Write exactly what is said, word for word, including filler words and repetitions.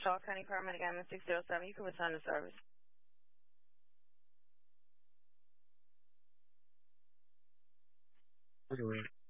Charles County Paramedic Ambulance six zero seven. You can return to service. Anyway.